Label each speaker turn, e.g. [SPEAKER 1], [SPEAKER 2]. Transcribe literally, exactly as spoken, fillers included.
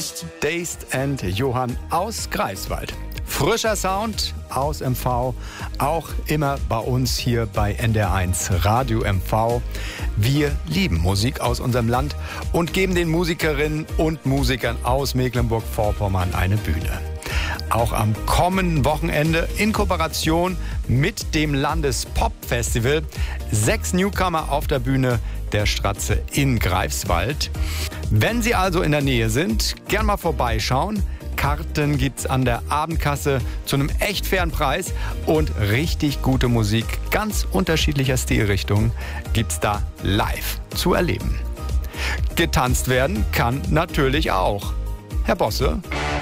[SPEAKER 1] Dazed and Johann aus Greifswald. Frischer Sound aus M V, auch immer bei uns hier bei N D R eins Radio M V. Wir lieben Musik aus unserem Land und geben den Musikerinnen und Musikern aus Mecklenburg-Vorpommern eine Bühne. Auch am kommenden Wochenende in Kooperation mit dem Landespop-Festival. Sechs Newcomer auf der Bühne der Stratze in Greifswald. Wenn Sie also in der Nähe sind, gern mal vorbeischauen. Karten gibt's an der Abendkasse zu einem echt fairen Preis und richtig gute Musik ganz unterschiedlicher Stilrichtungen gibt's da live zu erleben. Getanzt werden kann natürlich auch. Herr Bosse?